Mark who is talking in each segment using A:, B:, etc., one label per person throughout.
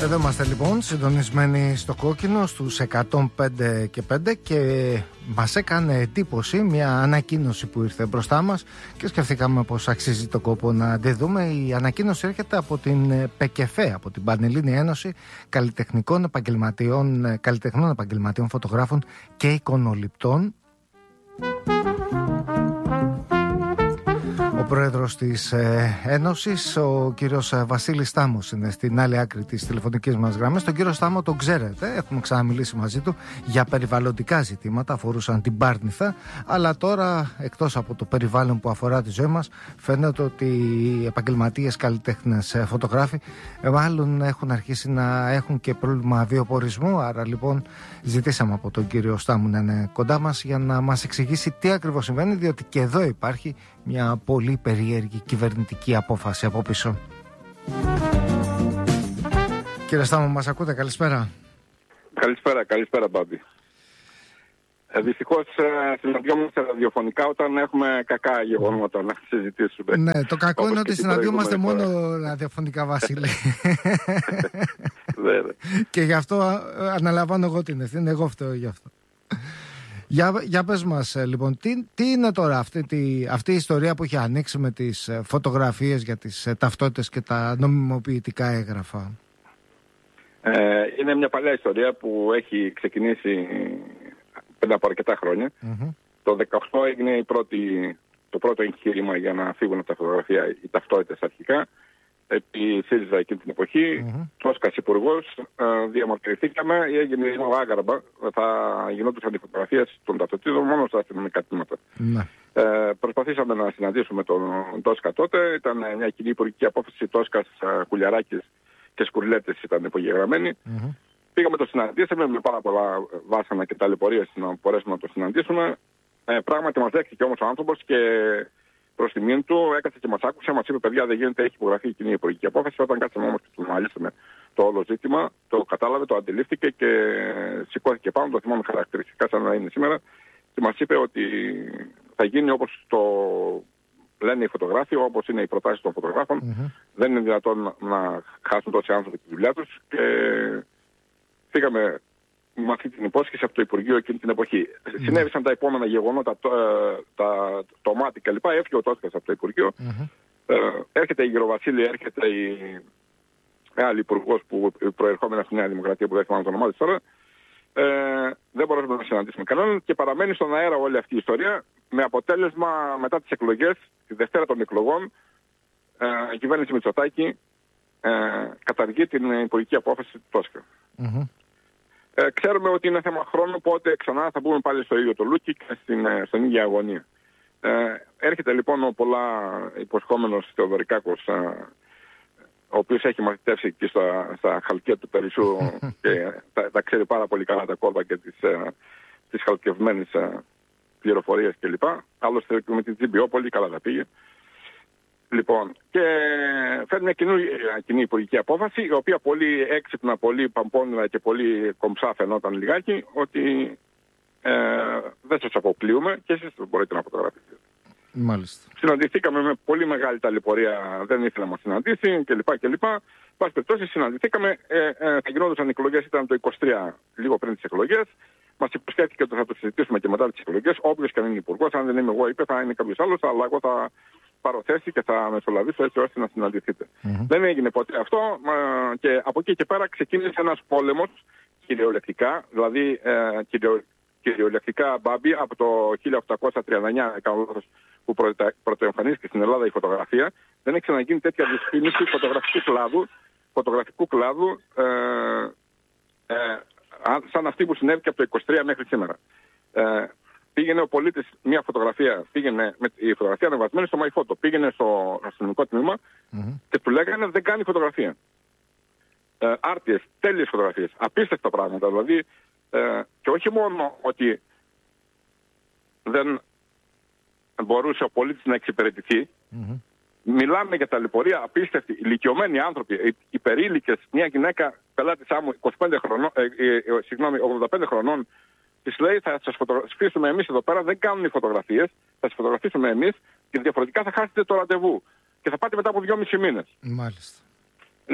A: Εδώ είμαστε λοιπόν συντονισμένοι στο κόκκινο στους 105 και 5 και μας έκανε εντύπωση μια ανακοίνωση που ήρθε μπροστά μας και σκεφτήκαμε πως αξίζει το κόπο να τη δούμε. Η ανακοίνωση έρχεται από την ΠΕΚΕΦΕ, από την Πανελλήνια Ένωση Καλλιτεχνικών Επαγγελματιών Φωτογράφων και Εικονοληπτών. Ο πρόεδρος της Ένωσης, ο κύριος Βασίλης Στάμος, είναι στην άλλη άκρη της τηλεφωνικής μας γραμμής. Τον κύριο Στάμο τον ξέρετε, έχουμε ξαναμιλήσει μαζί του για περιβαλλοντικά ζητήματα, αφορούσαν την Πάρνηθα, αλλά τώρα εκτός από το περιβάλλον που αφορά τη ζωή μας, φαίνεται ότι οι επαγγελματίες καλλιτέχνες φωτογράφοι μάλλον έχουν αρχίσει να έχουν και πρόβλημα βιοπορισμού. Άρα λοιπόν ζητήσαμε από τον κύριο Στάμου να είναι κοντά μας για να μας εξηγήσει τι ακριβώς συμβαίνει, διότι και εδώ υπάρχει μια πολύ περίεργη κυβερνητική απόφαση από πίσω. Κύριε Στάμο, μας ακούτε? Καλησπέρα.
B: Καλησπέρα Μπάμπη. Δυστυχώς συναντιόμαστε ραδιοφωνικά όταν έχουμε κακά γεγονότα να συζητήσουμε.
A: Ναι, το κακό είναι ότι συναντιόμαστε μόνο ραδιοφωνικά, Βασίλη. Και γι' αυτό αναλαμβάνω εγώ την ευθύνη, εγώ φταίω γι' αυτό. Για πες μας λοιπόν, τι είναι τώρα αυτή η ιστορία που έχει ανοίξει με τις φωτογραφίες για τις ταυτότητες και τα νομιμοποιητικά έγγραφα?
B: Είναι μια παλιά ιστορία που έχει ξεκινήσει πριν από αρκετά χρόνια. Το 2018 έγινε το πρώτο εγχείρημα για να φύγουν από τα φωτογραφία οι ταυτότητες αρχικά. Επί ΣΥΡΙΖΑ εκείνη την εποχή, Τόσκας υπουργός, διαμαρτυρηθήκαμε, έγινε άγαρμα, θα γινόντουσαν οι φωτογραφίες των ταυτοτήτων μόνο στα αστυνομικά τμήματα. Προσπαθήσαμε να συναντήσουμε τον Τόσκα τότε, ήταν μια κοινή υπουργική απόφαση, Τόσκας, Κουλιαράκης και Σκουρλέτης ήταν υπογεγραμμένοι. Πήγαμε, το συναντήσαμε με πάρα πολλά βάσανα και ταλαιπωρίες να μπορέσουμε να το συναντήσουμε. Πράγματι μας δέχτηκε όμως ο άνθρωπος και προς τιμήν του έκατσε και μας άκουσε, μας είπε: παιδιά, δεν γίνεται, έχει υπογραφεί η κοινή υπουργική απόφαση. Όταν κάτσαμε όμως και του αναλύσαμε το όλο ζήτημα, το κατάλαβε, το αντιλήφθηκε και σηκώθηκε πάνω. Το θυμάμαι χαρακτηριστικά, σαν να είναι σήμερα, και μας είπε ότι θα γίνει όπως το λένε οι φωτογράφοι, όπως είναι οι προτάσεις των φωτογράφων. Δεν είναι δυνατόν να χάσουν τόσοι άνθρωποι τη δουλειά τους. Και φύγαμε με αυτή την υπόσχεση από το Υπουργείο εκείνη την εποχή. Συνέβησαν τα επόμενα γεγονότα, το μάτι κλπ. Έφυγε ο Τόσκας από το Υπουργείο. Έρχεται η Γεροβασίλη, έρχεται η άλλη υπουργός που προερχόμενα στη Νέα Δημοκρατία, που δεν θυμάμαι το όνομά της τώρα. Δεν μπορούμε να συναντήσουμε κανέναν και παραμένει στον αέρα όλη αυτή η ιστορία, με αποτέλεσμα μετά τις εκλογές, τη Δευτέρα των εκλογών, η κυβέρνηση Μητσοτάκη καταργεί την υπουργική απόφαση του Τόσκα. Ξέρουμε ότι είναι θέμα χρόνου, πότε ξανά θα μπούμε πάλι στο ίδιο το λούκι και στην ίδια αγωνία. Έρχεται λοιπόν ο πολλά υποσχόμενος Θεοδωρικάκος, ο οποίος έχει μαθητεύσει εκεί στα χαλκιά του Περισσού και τα ξέρει πάρα πολύ καλά τα κόρπα και τις χαλκευμένες πληροφορίες κλπ. Άλλωστε με την GBO πολύ καλά τα πήγε. Λοιπόν, και φέρνει μια κοινή υπουργική απόφαση, η οποία πολύ έξυπνα, πολύ παμπώνυρα και πολύ κομψά φαινόταν λιγάκι, ότι δεν σας αποκλείουμε και εσείς μπορείτε να φωτογραφίσετε.
A: Μάλιστα.
B: Συναντηθήκαμε με πολύ μεγάλη ταλαιπωρία, δεν ήθελα να μας συναντήσει κλπ. Πάση περιπτώσει, συναντηθήκαμε, θα γινόντουσαν οι εκλογές, ήταν το 23, λίγο πριν τις εκλογές. Μας υποσχέθηκε ότι θα το συζητήσουμε και μετά τις εκλογές. Όποιος και αν είναι υπουργός, αν δεν είμαι εγώ, είπε, θα είναι κάποιος άλλος, αλλά εγώ θα πάρω θέση και θα μεσολαβήσω έτσι ώστε να συναντηθείτε. Δεν έγινε ποτέ αυτό και από εκεί και πέρα ξεκίνησε ένας πόλεμος κυριολεκτικά, δηλαδή κυριολεκτικά, Μπάμπη, από το 1839, που πρωτοεμφανίστηκε στην Ελλάδα η φωτογραφία. Δεν έχει ξαναγίνει τέτοια δυσφήμιση φωτογραφικού κλάδου σαν αυτή που συνέβη και από το 23 μέχρι σήμερα. Πήγαινε ο πολίτης μια φωτογραφία, η φωτογραφία ανεβασμένη στο MyPhoto, πήγαινε στο αστυνομικό τμήμα και του λέγανε δεν κάνει φωτογραφία. Άρτιες, τέλειες φωτογραφίες, απίστευτα πράγματα. Δηλαδή, και όχι μόνο ότι δεν μπορούσε ο πολίτης να εξυπηρετηθεί, μιλάμε για ταλαιπωρία απίστευτη. Ηλικιωμένοι άνθρωποι, υπερήλικες, μια γυναίκα πελάτησά μου 85 χρονών, της λέει θα σας φωτογραφίσουμε εμείς εδώ πέρα, δεν κάνουν οι φωτογραφίες, θα σας φωτογραφίσουμε εμείς και διαφορετικά θα χάσετε το ραντεβού και θα πάτε μετά από 2,5 μήνες.
A: Μάλιστα.
B: Λοιπόν,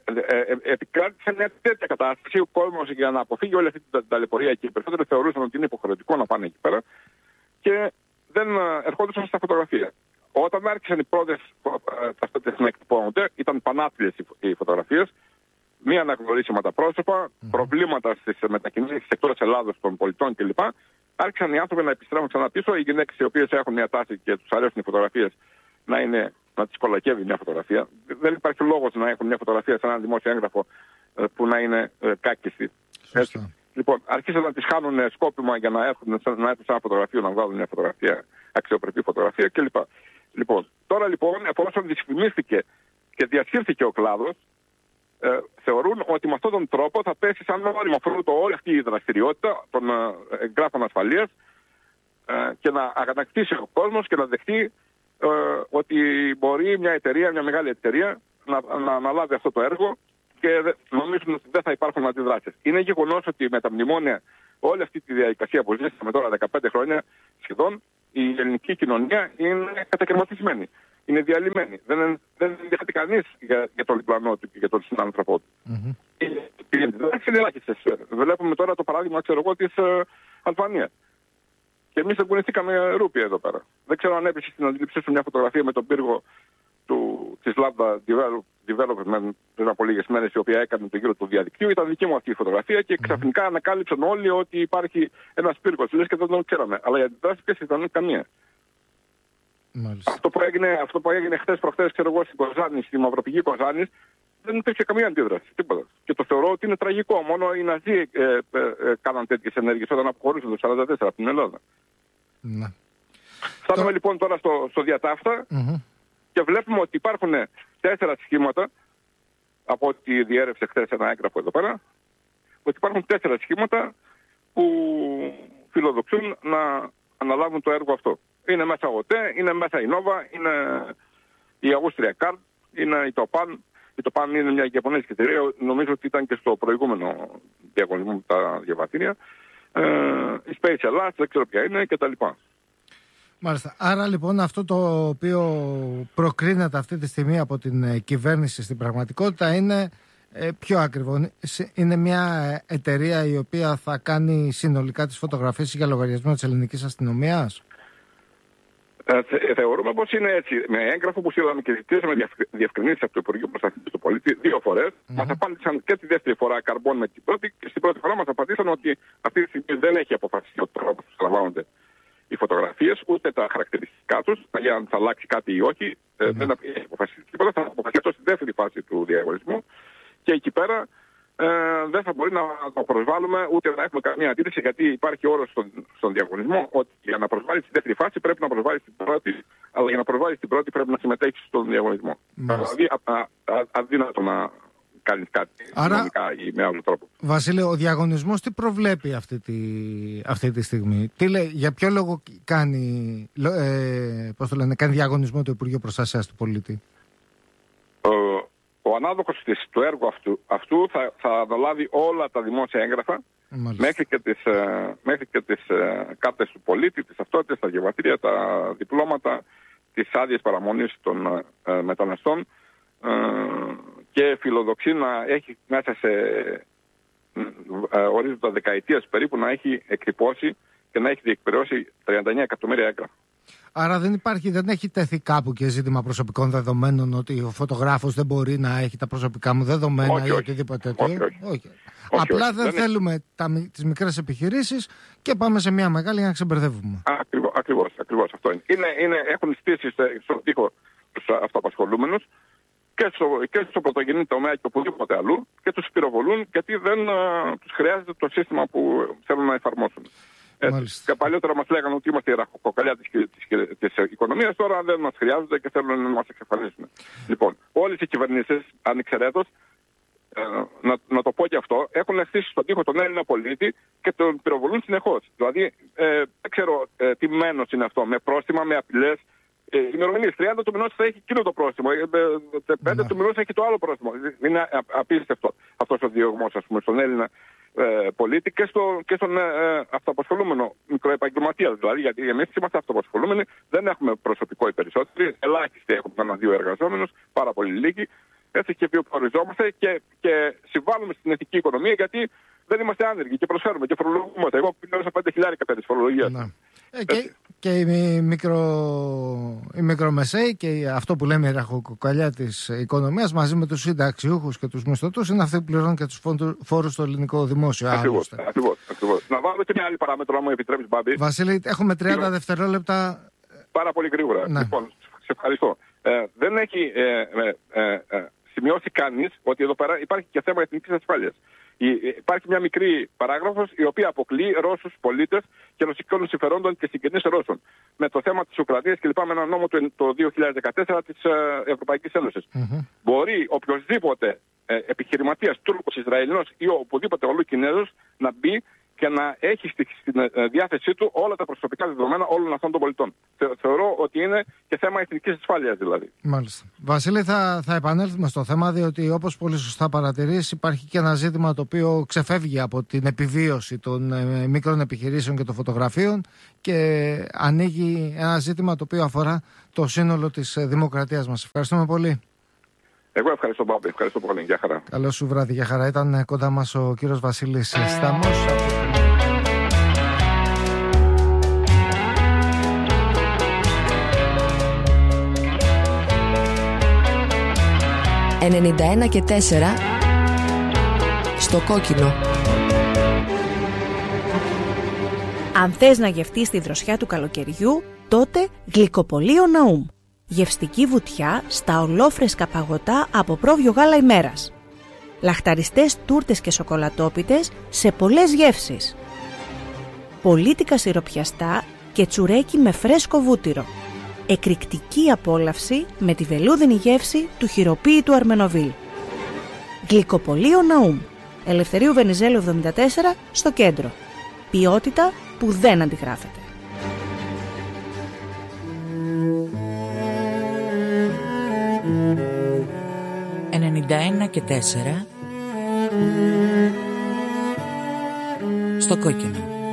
B: επικράτησε μια τέτοια κατάσταση. Ο κόσμος για να αποφύγει όλη αυτή την ταλαιπωρία και οι περισσότεροι θεωρούσαν ότι είναι υποχρεωτικό να πάνε εκεί πέρα και δεν ερχόντουσαν στα φωτογραφία. Όταν άρχισαν οι πρώτες ταυτότητες να εκτυπώνονται, ήταν πανάθλιες οι φωτογραφίες, μη αναγνωρίσιμα τα πρόσωπα, προβλήματα στις μετακινήσεις εκτός Ελλάδος των πολιτών κλπ. Άρχισαν οι άνθρωποι να επιστρέφουν ξανά πίσω. Οι γυναίκες οι οποίες έχουν μια τάση και τους αρέσουν οι φωτογραφίες να τις κολακεύει μια φωτογραφία. Δεν υπάρχει λόγος να έχουν μια φωτογραφία σε ένα δημόσιο έγγραφο που να είναι κάκιστη. Λοιπόν, αρχίσαν να τις χάνουν σκόπιμα για να έρθουν σε ένα φωτογραφείο να βγάλουν μια φωτογραφία, αξιοπρεπή φωτογραφία κλπ. Λοιπόν, τώρα λοιπόν, εφόσον δυσφημίστηκε και διασύρθηκε ο κλάδος, θεωρούν ότι με αυτόν τον τρόπο θα πέσει σαν όριμο φρούτο όλη αυτή η δραστηριότητα των εγγράφων ασφαλείας και να ανακτήσει ο κόσμος και να δεχτεί ότι μπορεί μια εταιρεία, μια μεγάλη εταιρεία να αναλάβει αυτό το έργο και νομίζουν ότι δεν θα υπάρχουν αντιδράσεις. Είναι γεγονός ότι με τα μνημόνια όλη αυτή τη διαδικασία που ζήσαμε τώρα 15 χρόνια σχεδόν, η ελληνική κοινωνία είναι κατακαιρματισμένη. Είναι διαλυμένη. Δεν ενδιαφέρει κανείς για τον διπλανό του και για τον συνάνθρωπό του. Οι αντιδράσεις είναι ελάχιστες. Βλέπουμε τώρα το παράδειγμα, της Αλβανίας. Και εμείς εγκουνηθήκαμε ρούπια εδώ πέρα. Δεν ξέρω αν έπεσε στην αντίληψή σου μια φωτογραφία με τον πύργο της Lambda Development πριν από λίγες μέρες, η οποία έκανε τον γύρο του διαδικτύου. Ήταν δική μου αυτή η φωτογραφία και ξαφνικά ανακάλυψαν όλοι ότι υπάρχει ένας πύργος. Λες και δεν τον ξέραμε. Αλλά οι αντιδράσεις ποιες ήταν? Καμία. Αυτό που έγινε χθες προχθές, ξέρω εγώ, στην Κοζάνη, στη Μαυροπηγή Κοζάνης, δεν υπήρχε καμία αντίδραση. Τίποτα. Και το θεωρώ ότι είναι τραγικό. Μόνο οι Ναζί κάναν τέτοιες ενέργειες όταν αποχωρούσαν το 1944 από την Ελλάδα. Ναι. Φτάνουμε λοιπόν τώρα στο διατάφτα και βλέπουμε ότι υπάρχουν 4 σχήματα, από ό,τι διέρευσε χθες ένα έγγραφο εδώ πέρα, ότι υπάρχουν 4 σχήματα που φιλοδοξούν να αναλάβουν το έργο αυτό. Είναι μέσα ο ΟΤΕ, είναι μέσα η Νόβα, είναι η Αustria Card, είναι η Topan. Η Topan είναι μια ιαπωνέζικη εταιρεία, νομίζω ότι ήταν και στο προηγούμενο διαγωνισμό με τα διαβατήρια. Η Space Hellas, δεν ξέρω ποια είναι κτλ.
A: Μάλιστα. Άρα λοιπόν αυτό το οποίο προκρίνεται αυτή τη στιγμή από την κυβέρνηση στην πραγματικότητα είναι πιο ακριβό. Είναι μια εταιρεία η οποία θα κάνει συνολικά τις φωτογραφίες για λογαριασμό της ελληνικής αστυνομίας.
B: Θεωρούμε πως είναι έτσι. Με έγγραφο που στείλαμε και ζητήσαμε διευκρινήσεις από το Υπουργείο Προστασίας του Πολίτη 2 φορές, μας απάντησαν και τη δεύτερη φορά καρμπών με την πρώτη, και στην πρώτη φορά μας απαντήσαν ότι αυτή τη στιγμή δεν έχει αποφασιστεί ο τρόπος που λαμβάνονται οι φωτογραφίες, ούτε τα χαρακτηριστικά τους, για αν θα αλλάξει κάτι ή όχι. Δεν έχει αποφασιστεί τίποτα. Θα αποφασιστεί αυτό στη δεύτερη φάση του διαγωνισμού και εκεί πέρα δεν θα μπορεί να το προσβάλλουμε ούτε να έχουμε καμία αντίρρηση, γιατί υπάρχει όρος στον διαγωνισμό ότι για να προσβάλλεις τη δεύτερη φάση πρέπει να προσβάλλεις την πρώτη, αλλά για να προσβάλλεις την πρώτη πρέπει να συμμετέχεις στον διαγωνισμό. Δηλαδή αδύνατο να κάνεις κάτι νομικά ή με άλλο τρόπο.
A: Βασίλη, ο διαγωνισμός τι προβλέπει αυτή τη στιγμή? Τι λέει, για ποιο λόγο κάνει διαγωνισμό το Υπουργείο Προστασίας του Πολίτη?
B: Ο ανάδοχος του έργου αυτού θα αναλάβει όλα τα δημόσια έγγραφα, μέχρι και τις κάρτες του πολίτη, τις ταυτότητες, τα διαβατήρια, τα διπλώματα, τις άδειες παραμονής των μεταναστών, και φιλοδοξεί να έχει μέσα σε ορίζοντα δεκαετίας περίπου να έχει εκτυπώσει και να έχει διεκπαιρεώσει 39 εκατομμύρια έγγραφα.
A: Άρα δεν έχει τεθεί κάπου και ζήτημα προσωπικών δεδομένων, ότι ο φωτογράφος δεν μπορεί να έχει τα προσωπικά μου δεδομένα ή οτιδήποτε τέτοιο? Όχι. Απλά δεν θέλουμε τις μικρές επιχειρήσεις και πάμε σε μια μεγάλη για να ξεμπερδεύουμε.
B: Ακριβώς αυτό είναι. Έχουν στήσει στον τοίχο τους αυτοαπασχολούμενους και στο πρωτογενή τομέα και οπουδήποτε αλλού και τους πυροβολούν, γιατί δεν τους χρειάζεται το σύστημα που θέλουν να εφαρμόσουν. Και παλιότερα μας λέγανε ότι είμαστε η ραχοκοκαλιά της οικονομίας, τώρα δεν μας χρειάζονται και θέλουν να μας εξαφανίσουν. Λοιπόν, όλες οι κυβερνήσεις, ανεξαιρέτως, να το πω και αυτό, έχουν στήσει στον τοίχο τον Έλληνα πολίτη και τον πυροβολούν συνεχώς. Δηλαδή, δεν ξέρω τι μένος είναι αυτό, με πρόστιμα, με απειλές. Ημερομηνίες, 30 του μηνός θα έχει εκείνο το πρόστιμο, 5 του μηνός θα έχει το άλλο πρόστιμο. Είναι απίστευτο αυτός ο διωγμός, ας πούμε, στον Έλληνα πολίτη και στον αυτοαπασχολούμενο μικροεπαγγελματία. Δηλαδή, γιατί εμείς είμαστε αυτοαπασχολούμενοι, δεν έχουμε προσωπικό οι περισσότεροι, ελάχιστοι έχουμε 1-2 εργαζόμενους, πάρα πολύ λίγοι. Έτσι, και βιοποριζόμαστε και συμβάλλουμε στην εθνική οικονομία, γιατί δεν είμαστε άνεργοι και προσφέρουμε και φορολογούμε. Εγώ πλέον 5.000 κατά τη φορολογία.
A: Ναι. Και οι μικρομεσαίοι και αυτό που λέμε η ραχοκοκαλιά της οικονομίας, μαζί με τους συνταξιούχους και τους μισθωτούς, είναι αυτοί που πληρώνουν και τους φόρους στο ελληνικό δημόσιο.
B: Ακριβώς. Να βάλω και μια άλλη παράμετρο, αν μου επιτρέπεις, Μπάμπη.
A: Βασίλη, έχουμε 30 δευτερόλεπτα.
B: Πάρα πολύ γρήγορα.
A: Ναι.
B: Λοιπόν, σε ευχαριστώ. Δεν έχει σημειώσει κανείς ότι εδώ πέρα υπάρχει και θέμα εθνικής ασφάλειας. Υπάρχει μια μικρή παράγραφος η οποία αποκλεί Ρώσους πολίτες και ρωσικών συμφερόντων και συγγενείς Ρώσων. Με το θέμα της Ουκρανίας και λοιπά, με ένα νόμο το 2014 της Ευρωπαϊκής Ένωσης. Μπορεί οποιοσδήποτε επιχειρηματίας, Τούρκος, Ισραηλινός ή οπουδήποτε αλλού Κινέζος να μπει και να έχει στη διάθεσή του όλα τα προσωπικά δεδομένα όλων αυτών των πολιτών. Θεωρώ ότι είναι και θέμα εθνικής ασφάλειας δηλαδή.
A: Μάλιστα. Βασίλη, θα επανέλθουμε στο θέμα, διότι όπως πολύ σωστά παρατηρείς, υπάρχει και ένα ζήτημα το οποίο ξεφεύγει από την επιβίωση των μικρών επιχειρήσεων και των φωτογραφίων και ανοίγει ένα ζήτημα το οποίο αφορά το σύνολο της δημοκρατίας μας. Ευχαριστούμε πολύ.
B: Εγώ ευχαριστώ, Μπάμπη. Ευχαριστώ πολύ. Γεια χαρά.
A: Καλό σου βράδυ. Γεια χαρά. Ήταν κοντά μας ο κύριος Βασίλης Στάμος.
C: 91 και 4 στο κόκκινο.
D: Αν θες να γευτείς τη δροσιά του καλοκαιριού, τότε Γλυκοπωλείο Ναούμ. Γευστική βουτιά στα ολόφρεσκα παγωτά από πρόβιο γάλα ημέρας. Λαχταριστές τούρτες και σοκολατόπιτες σε πολλές γεύσεις. Πολίτικα σιροπιαστά και τσουρέκι με φρέσκο βούτυρο. Εκρηκτική απόλαυση με τη βελούδινη γεύση του χειροποίητου Αρμενοβίλ. Γλυκοπωλείο Ναούμ. Ελευθερίου Βενιζέλου 74 στο κέντρο. Ποιότητα που δεν αντιγράφεται.
C: Και 4 στο κόκκινο.